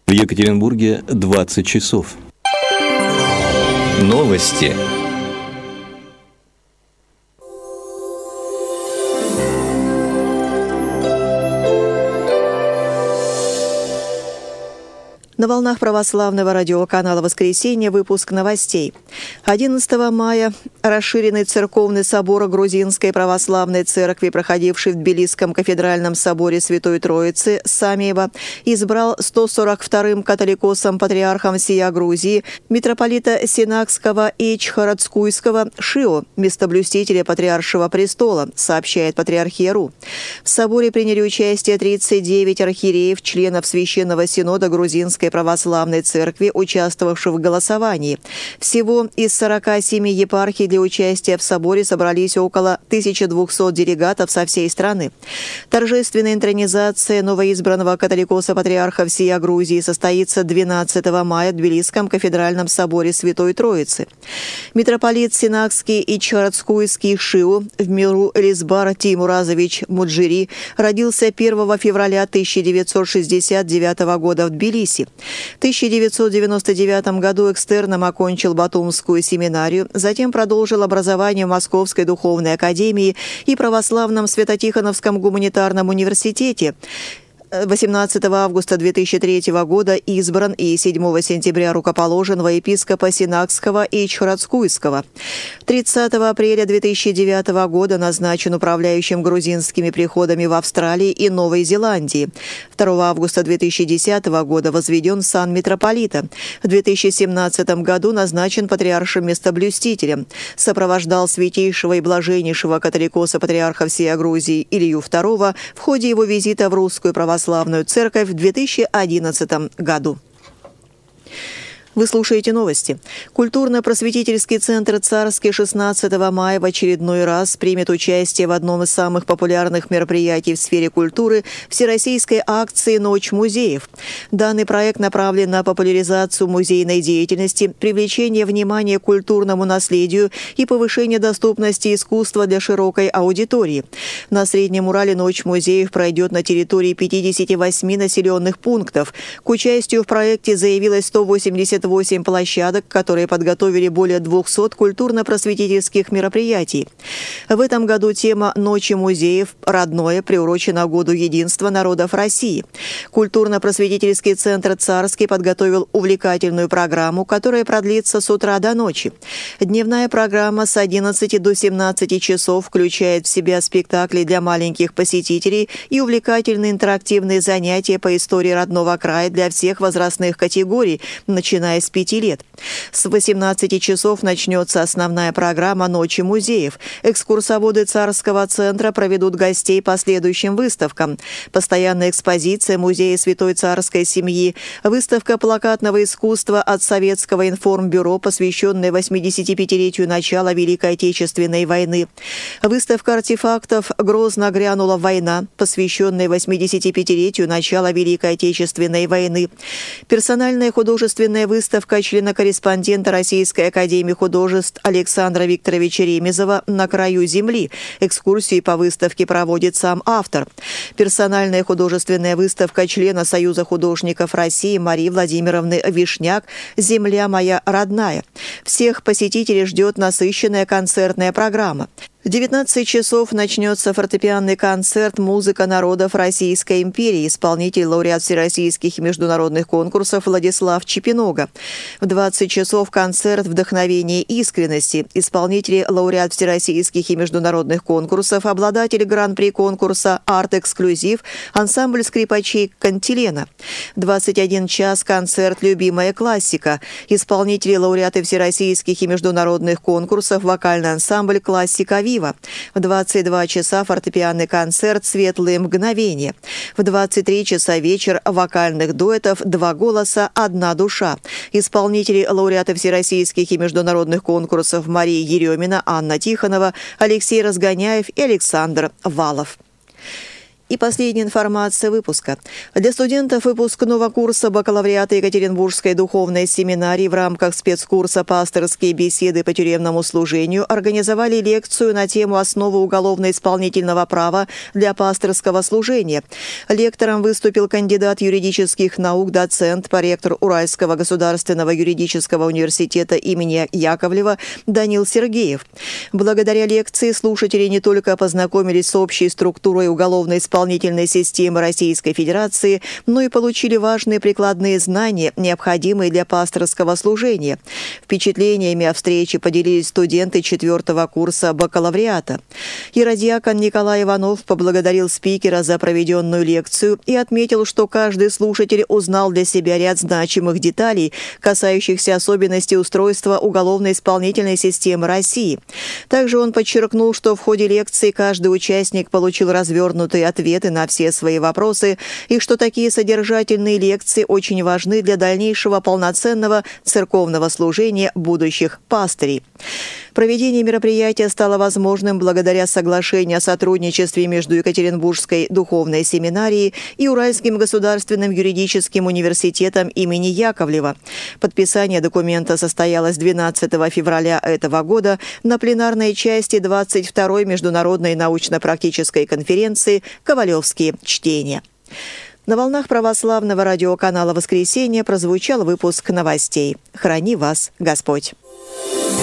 В Екатеринбурге 20 часов. Новости. На волнах православного радиоканала «Воскресенье» выпуск новостей. 11 мая расширенный церковный собор Грузинской православной церкви, проходивший в Тбилисском кафедральном соборе Святой Троицы Самиева, избрал 142-м католикосом-патриархом всея Грузии митрополита Синакского и Чхарадскуйского Шио, местоблюстителя Патриаршего престола, сообщает Патриархия.ру. В соборе приняли участие 39 архиереев, членов Священного Синода Грузинской православной церкви, участвовавших в голосовании. Всего из 47 епархий для участия в соборе собрались около 1200 делегатов со всей страны. Торжественная интронизация новоизбранного католикоса-патриарха всея Грузии состоится 12 мая в Тбилисском кафедральном соборе Святой Троицы. Митрополит Синакский и Чхарадскуйский Шио в миру Элизбар Теймуразович Муджири родился 1 февраля 1969 года в Тбилиси. В 1999 году экстерном окончил Батумскую семинарию, затем продолжил образование в Московской духовной академии и Православном Свято-Тихоновском гуманитарном университете. 18 августа 2003 года избран и 7 сентября рукоположен во епископа Синакского и Чхарадскуйского. 30 апреля 2009 года назначен управляющим грузинскими приходами в Австралии и Новой Зеландии. 2 августа 2010 года возведен в сан митрополита. В 2017 году назначен патриаршим местоблюстителем. Сопровождал святейшего и блаженнейшего католикоса-патриарха всея Грузии Илью II в ходе его визита в Русскую православную церковь в 2011 году. Вы слушаете новости. Культурно-просветительский центр «Царский» 16 мая в очередной раз примет участие в одном из самых популярных мероприятий в сфере культуры – всероссийской акции «Ночь музеев». Данный проект направлен на популяризацию музейной деятельности, привлечение внимания к культурному наследию и повышение доступности искусства для широкой аудитории. На Среднем Урале «Ночь музеев» пройдет на территории 58 населенных пунктов. К участию в проекте заявилось 188 площадок, которые подготовили более 200 культурно-просветительских мероприятий. В этом году тема «Ночи музеев. Родное» приурочена Году единства народов России. Культурно-просветительский центр «Царский» подготовил увлекательную программу, которая продлится с утра до ночи. Дневная программа с 11 до 17 часов включает в себя спектакли для маленьких посетителей и увлекательные интерактивные занятия по истории родного края для всех возрастных категорий, начиная с 5 лет. С 18 часов начнется основная программа «Ночи музеев». Экскурсоводы Царского центра проведут гостей по следующим выставкам. Постоянная экспозиция Музея Святой Царской семьи, выставка плакатного искусства от Советского информбюро, посвященная 85-летию начала Великой Отечественной войны. Выставка артефактов «Грозно грянула война», посвященная 85-летию начала Великой Отечественной войны. Персональная художественная выставка члена-корреспондента Российской академии художеств Александра Викторовича Ремезова «На краю земли». Экскурсии по выставке проводит сам автор. Персональная художественная выставка члена Союза художников России Марии Владимировны Вишняк «Земля моя родная». Всех посетителей ждет насыщенная концертная программа. В 19 часов начнется фортепианный концерт «Музыка народов Российской империи», исполнитель, лауреат всероссийских и международных конкурсов Владислав Чепинога. В 20 часов концерт «Вдохновение искренности», исполнитель, лауреат всероссийских и международных конкурсов, обладатель гран-при конкурса «Арт-эксклюзив», ансамбль скрипачей «Кантилена». В 21 час концерт «Любимая классика», исполнители, лауреаты всероссийских и международных конкурсов, вокальный ансамбль «Классика Вива». В 22 часа фортепианный концерт «Светлые мгновения». В 23 часа вечер вокальных дуэтов «Два голоса, одна душа». Исполнители, лауреаты всероссийских и международных конкурсов Мария Еремина, Анна Тихонова, Алексей Разгоняев и Александр Валов. И последняя информация выпуска. Для студентов выпускного курса бакалавриата Екатеринбургской духовной семинарии в рамках спецкурса «Пасторские беседы по тюремному служению» организовали лекцию на тему «Основы уголовно-исполнительного права для пасторского служения». Лектором выступил кандидат юридических наук, доцент, проректор Уральского государственного юридического университета имени Яковлева Данил Сергеев. Благодаря лекции слушатели не только познакомились с общей структурой уголовно-исполнительной системы Российской Федерации, но и получили важные прикладные знания, необходимые для пасторского служения. Впечатлениями о встрече поделились студенты 4-го курса бакалавриата. Иродиакон Николай Иванов поблагодарил спикера за проведенную лекцию и отметил, что каждый слушатель узнал для себя ряд значимых деталей, касающихся особенностей устройства уголовно-исполнительной системы России. Также он подчеркнул, что в ходе лекции каждый участник получил развернутые ответы на все свои вопросы и что такие содержательные лекции очень важны для дальнейшего полноценного церковного служения будущих пастырей. Проведение мероприятия стало возможным благодаря соглашению о сотрудничестве между Екатеринбургской духовной семинарией и Уральским государственным юридическим университетом имени Яковлева. Подписание документа состоялось 12 февраля этого года на пленарной части 22-й международной научно-практической конференции «Ковалевские чтения». На волнах православного радиоканала «Воскресенье» прозвучал выпуск новостей. Храни вас Господь!